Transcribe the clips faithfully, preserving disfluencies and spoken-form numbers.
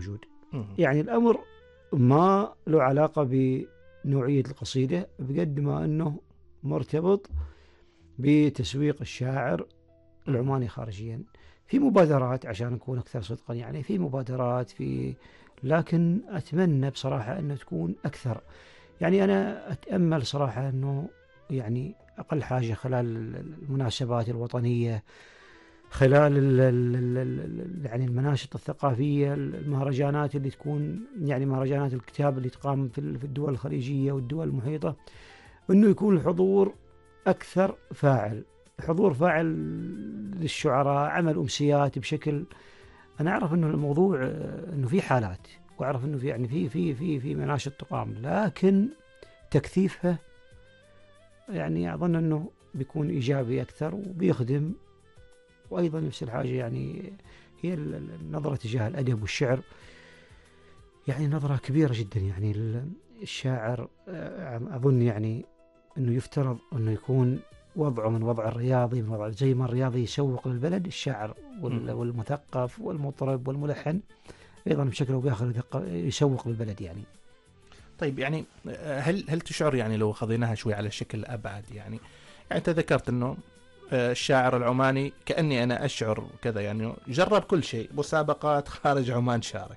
موجود. يعني الأمر ما له علاقة بنوعية القصيدة بقد ما أنه مرتبط بتسويق الشاعر العماني خارجيا. في مبادرات عشان نكون أكثر صدقا، يعني في مبادرات في، لكن أتمنى بصراحة أنه تكون أكثر. يعني أنا أتأمل صراحة أنه يعني أقل حاجة خلال المناسبات الوطنية، خلال ال ال ال يعني المناشط الثقافية، المهرجانات اللي تكون يعني مهرجانات الكتاب اللي تقام في الدول الخليجية والدول المحيطة، أنه يكون الحضور أكثر فاعل، حضور فاعل للشعراء، عمل أمسيات بشكل. أنا أعرف أنه الموضوع أنه في حالات، وأعرف أنه في يعني في في في في مناشط تقام، لكن تكثيفها يعني أظن أنه بيكون إيجابي أكثر وبيخدم. وأيضا نفس الحاجة يعني هي النظرة تجاه الأدب والشعر، يعني نظرة كبيرة جدا. يعني الشاعر أظن يعني أنه يفترض أنه يكون وضعه من وضع الرياضي، من وضع زي ما الرياضي يسوق للبلد، الشاعر والمثقف والمطرب والملحن أيضا بشكل أو بآخر يسوق للبلد يعني. طيب يعني هل هل تشعر يعني لو خذيناها شوي على شكل أبعد، يعني يعني أنت ذكرت أنه الشاعر العماني كأني أنا أشعر كذا، يعني جرب كل شيء، مسابقات خارج عمان شارك،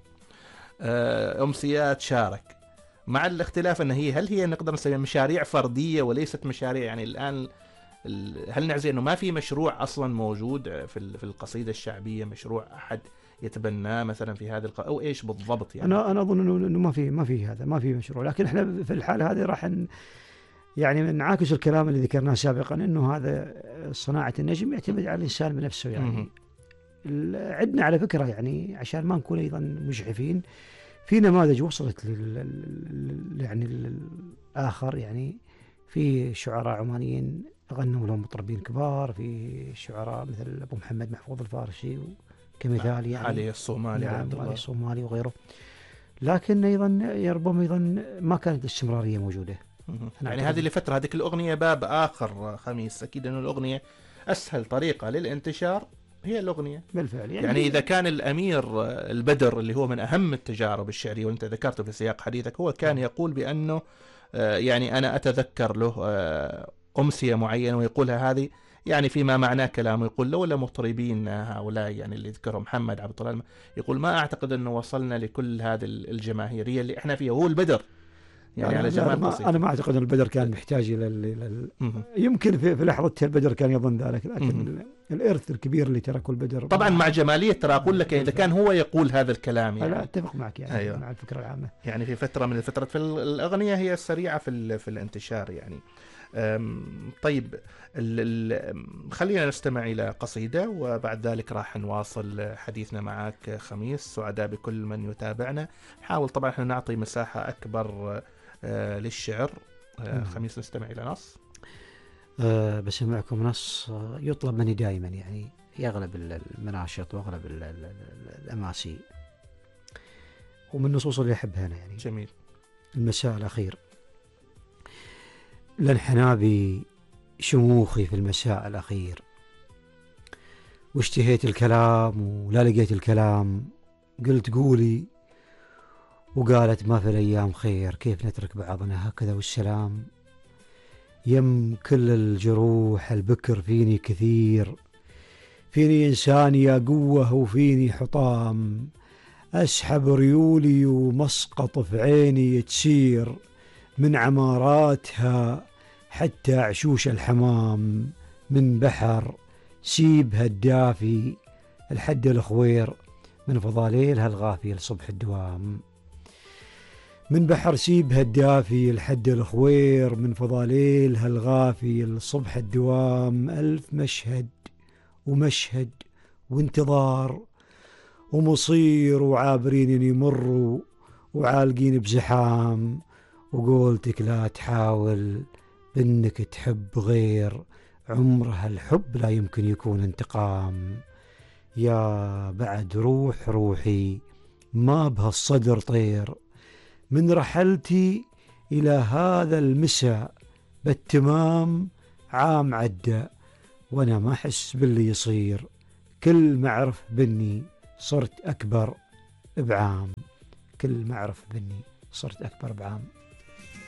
أمسيات شارك، مع الاختلاف أن هي هل هي نقدر نسميها مشاريع فردية وليست مشاريع. يعني الآن هل نعزي أنه ما في مشروع أصلا موجود في في القصيدة الشعبية، مشروع أحد يتبناه مثلا في هذا الق... أو إيش بالضبط؟ يعني أنا أنا أظن إنه إنه ما في ما في هذا ما في مشروع، لكن إحنا في الحالة هذه راح ن... يعني نعاكس الكلام اللي ذكرناه سابقا، إنه هذا صناعة النجم يعتمد على الإنسان بنفسه. يعني عندنا على فكرة يعني عشان ما نكون أيضا مجحفين، في نماذج وصلت لل يعني للآخر، يعني في شعراء عمانيين غنوا لهم مطربين كبار، في شعراء مثل أبو محمد محفوظ الفارسي كمثال، يعني علي الصومالي، نعم علي الصومالي وغيره. لكن أيضا ربما أيضا ما كانت الاستمرارية موجودة. يعني هذه لفترة، هذيك الأغنية باب آخر خميس، أكيد أنه الأغنية أسهل طريقة للانتشار هي الأغنية بالفعل. يعني, يعني إذا كان الأمير البدر اللي هو من أهم التجارب الشعرية وأنت ذكرته في سياق حديثك، هو كان يقول بأنه يعني أنا أتذكر له أمسية معينة ويقولها هذه، يعني فيما معناه كلامه، يقول لولا مطربين هؤلاء يعني اللي ذكرهم محمد عبد الطلال، يقول ما أعتقد أنه وصلنا لكل هذه الجماهيرية اللي إحنا فيها. هو البدر يعني على جمال قصيدة. أنا ما أعتقد أن البدر كان محتاج إلى لل... يمكن في, في لحظة البدر كان يظن ذلك، لكن الإرث الكبير اللي تركه البدر طبعا مع جمالية. ترى أقول لك إذا كان هو يقول هذا الكلام يعني لا أتفق معك يعني. أيوة. مع الفكرة العامة يعني في فترة من الفترات في الأغنية هي السريعة في في الانتشار يعني. طيب خلينا نستمع إلى قصيدة وبعد ذلك راح نواصل حديثنا معك خميس. سعداء بكل من يتابعنا، حاول طبعا احنا نعطي مساحة أكبر للشعر. خميس نستمع إلى نص. أه بسمعكم نص يطلب مني دائما يعني في أغلب المناشط وأغلب الأماسي، ومن النصوص اللي أحبها أنا يعني. جميل. المساء الأخير. لانحنى بي شموخي في المساء الأخير، واشتهيت الكلام ولا لقيت الكلام، قلت قولي وقالت ما في الأيام خير، كيف نترك بعضنا هكذا والسلام. يم كل الجروح البكر فيني كثير، فيني إنسان يا قوة وفيني حطام، أسحب ريولي ومسقط في عيني تسير، من عماراتها حتى عشوش الحمام، من بحر سيبها الدافي الحد الخوير، من فضاليلها الغافي لصبح الدوام. من بحر سيبها الدافي الحد الخوير، من فضاليلها الغافي لصبح الدوام. ألف مشهد ومشهد وانتظار ومصير وعابرين يمروا وعالقين بزحام، وقولتك لا تحاول بأنك تحب غير، عمرها الحب لا يمكن يكون انتقام. يا بعد روح روحي ما بها الصدر طير، من رحلتي إلى هذا المساء بالتمام عام عدى، وأنا ما أحس باللي يصير، كل ما أعرف بني صرت أكبر بعام. كل ما أعرف بإني صرت أكبر بعام